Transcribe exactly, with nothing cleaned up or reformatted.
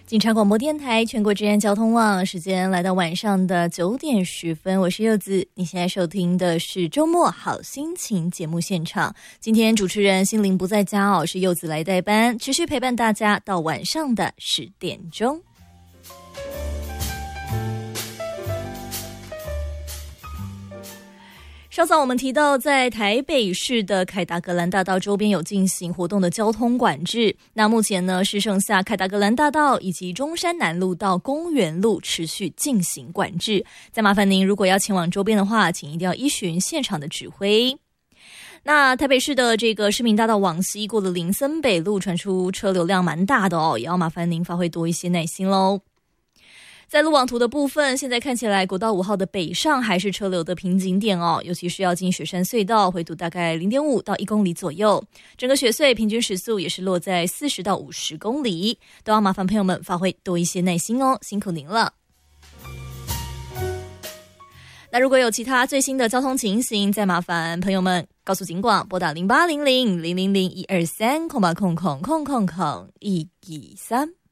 警察广播电台全国治安交通网，时间来到晚上的九点十分，我是柚子。你现在收听的是周末好心情节目现场。今天主持人心灵不在家哦，是柚子来代班，持续陪伴大家到晚上的十点钟。稍早我们提到，在台北市的凯达格兰大道周边有进行活动的交通管制。那目前呢，是剩下凯达格兰大道以及中山南路到公园路持续进行管制。再麻烦您，如果要前往周边的话，请一定要依循现场的指挥。那台北市的这个市民大道往西过了林森北路，传出车流量蛮大的哦，也要麻烦您发挥多一些耐心咯。在路网图的部分，现在看起来国道五号的北上还是车流的瓶颈点哦，尤其是要进雪山隧道，回堵大概 零点五到一公里左右，整个雪隧平均时速也是落在四十到五十公里，都要麻烦朋友们发挥多一些耐心哦，辛苦您了。那如果有其他最新的交通情形，再麻烦朋友们告诉警广，拨打零八零零零零零一二三空八空空空空空一一三。